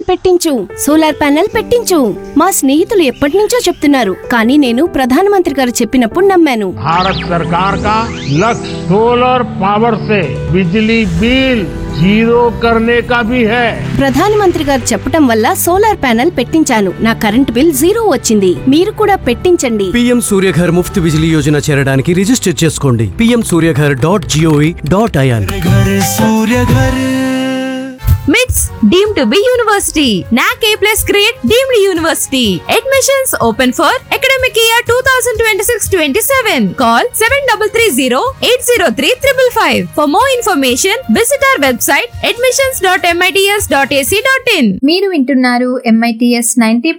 పెట్టించు. మా స్నేహితులు ఎప్పటినుంచో చెప్తున్నారు, కానీ నేను ప్రధానమంత్రి గారు చెప్పినప్పుడు నమ్మాను. భారత్ సర్కార్ కా లక్ష్య సోలార్ పవర్ సే బిజ్లీ బిల్ జీరో करने का भी है. ప్రధానమంత్రి గారు చెప్పటం వల్ల సోలార్ ప్యానెల్ పెట్టించాను. నా కరెంట్ బిల్ 0 వచ్చింది. మీరు కూడా పెట్టించండి. PM సూర్యఘర్ ముఫ్త్ బిజిలీ యోజన చేరడానికి రిజిస్టర్ చేసుకోండి. pmsuryaghar.gov.in. MITS deemed to be university. NAC A+ grade deemed university. Admissions open for academic year 2026-27. Call 7330-803-555. For more information, visit our website admissions.mits.ac.in. మీరు వింటున్నారు MITS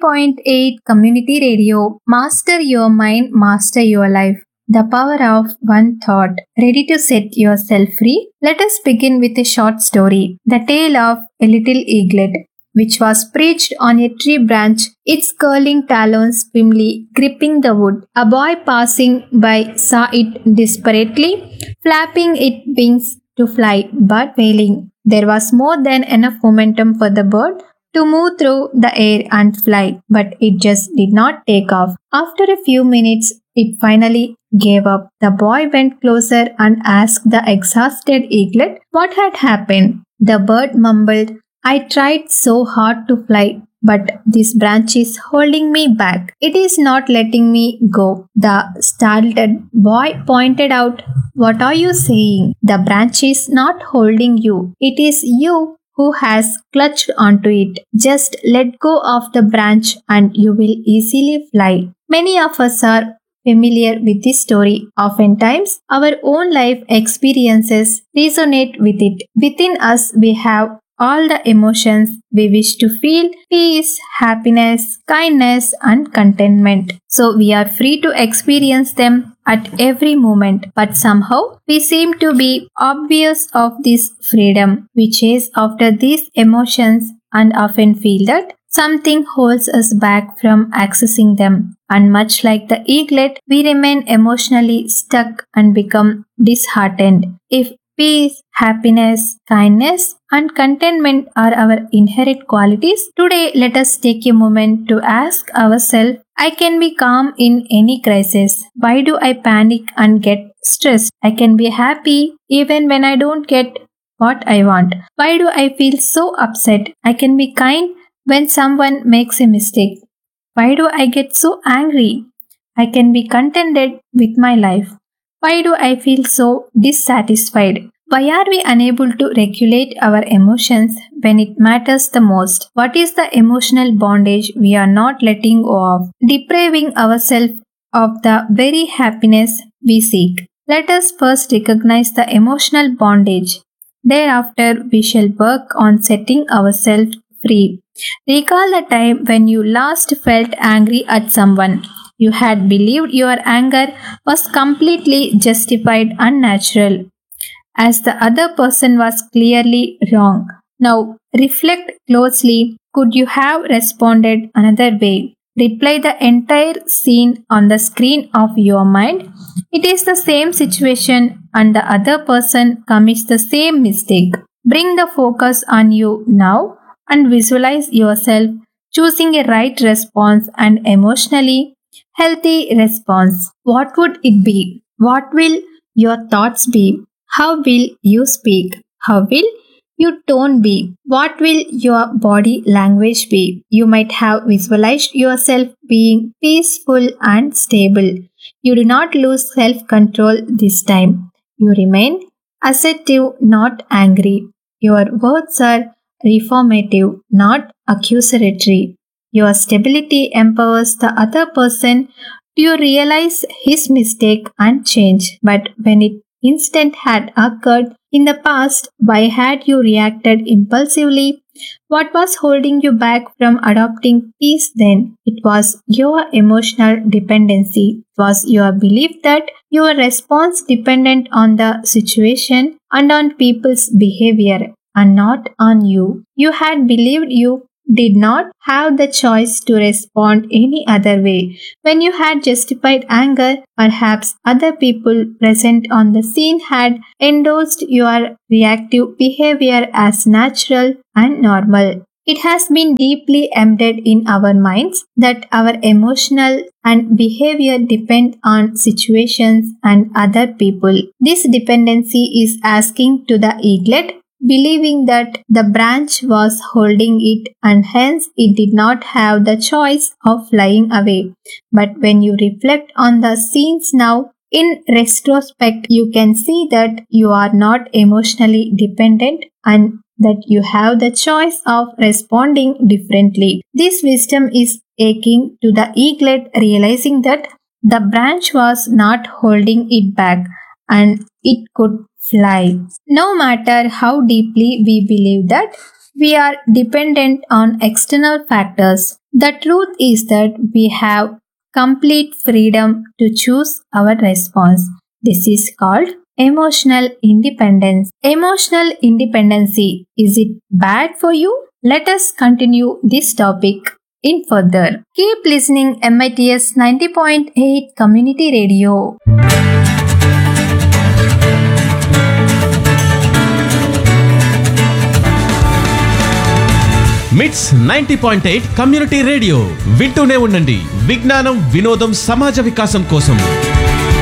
90.8 community radio. Master your mind, master your life. The power of one thought. Ready to set yourself free? Let us begin with a short story. The tale of a little eaglet, which was perched on a tree branch, its curling talons firmly gripping the wood. A boy passing by saw it desperately, flapping its wings to fly, but failing. There was more than enough momentum for the bird to move through the air and fly, but it just did not take off. After a few minutes, it finally gave up. The boy went closer and asked the exhausted eaglet what had happened. The bird mumbled, "I tried so hard to fly, but this branch is holding me back. It is not letting me go." The startled boy pointed out, "What are you saying? The branch is not holding you. It is you who has clutched onto it. Just let go of the branch and you will easily fly." Many of us are familiar with this story. Oftentimes, our own life experiences resonate with it. Within us, we have all the emotions we wish to feel: peace, happiness, kindness, and contentment. So we are free to experience them at every moment. But somehow, we seem to be oblivious of this freedom. We chase after these emotions and often feel that something holds us back from accessing them. And much like the eaglet, we remain emotionally stuck and become disheartened. If peace, happiness, kindness, and contentment are our inherent qualities, today let us take a moment to ask ourselves, I can be calm in any crisis. Why do I panic and get stressed? I can be happy even when I don't get what I want. Why do I feel so upset? I can be kind when someone makes a mistake. Why do I get so angry? I can be contented with my life. Why do I feel so dissatisfied? Why are we unable to regulate our emotions when it matters the most? What is the emotional bondage we are not letting go of, depriving ourselves of the very happiness we seek? Let us first recognize the emotional bondage. Thereafter, we shall work on setting ourselves free. Recall the time when you last felt angry at someone. You had believed your anger was completely justified and natural, as the other person was clearly wrong. Now, reflect closely. Could you have responded another way? Replay the entire scene on the screen of your mind. It is the same situation and the other person commits the same mistake. Bring the focus on you now and visualize yourself choosing a right response, and emotionally healthy response. What would it be? What will your thoughts be? How will you speak? How will your tone be? What will your body language be? You might have visualized yourself being peaceful and stable. You do not lose self-control this time. You remain assertive, not angry. Your words are reformative, not accusatory. Your stability empowers the other person to realize his mistake and change. But when it instant had occurred in the past, why had you reacted impulsively? What was holding you back from adopting peace then? It was your emotional dependency. It was your belief that your response depended on the situation and on people's behavior and not on you. You had believed you did not have the choice to respond any other way. When you had justified anger, perhaps other people present on the scene had endorsed your reactive behavior as natural and normal. It has been deeply embedded in our minds that our emotional and behavior depend on situations and other people. This dependency is asking to the eaglet, believing that the branch was holding it and hence it did not have the choice of flying away. But when you reflect on the scenes now, in retrospect, you can see that you are not emotionally dependent and that you have the choice of responding differently. This wisdom is akin to the eaglet realizing that the branch was not holding it back and it could fly. No matter how deeply we believe that we are dependent on external factors, the truth is that we have complete freedom to choose our response. This is called emotional independence. Emotional independency, is it bad for you? Let us continue this topic in further. Keep listening MITS 90.8 Community Radio. మిట్స్ 90.8 community radio వింటూనే ఉండండి. విజ్ఞానం, వినోదం, సమాజ వికాసం కోసం.